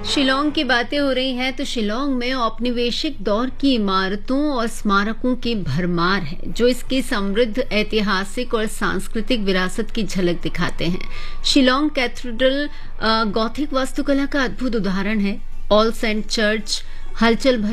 शिलोंग की बातें हो रही हैं तो शिलोंग में औपनिवेशिक दौर की इमारतों और स्मारकों की भरमार है जो इसकी समृद्ध ऐतिहासिक और सांस्कृतिक विरासत की झलक दिखाते हैं। शिलोंग कैथेड्रल गॉथिक वास्तुकला का अद्भुत उदाहरण है। ऑल सेंट चर्च हलचल